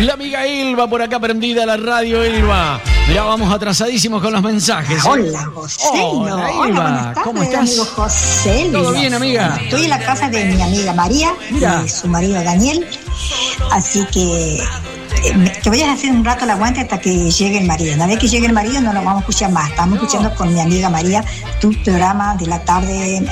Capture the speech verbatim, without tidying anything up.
La amiga Ilva por acá prendida a la radio, Ilva. Mirá, vamos atrasadísimos con los mensajes. ¿eh? Hola, José. Hola, Ilva. ¿Cómo estás? Amigo José. ¿Todo bien, amiga? Estoy en la casa de mi amiga María Mira. y su marido Daniel. Así que eh, te voy a hacer un rato el aguante hasta que llegue el marido. Una vez que llegue el marido no lo vamos a escuchar más. Estamos escuchando con mi amiga María tu programa de la tarde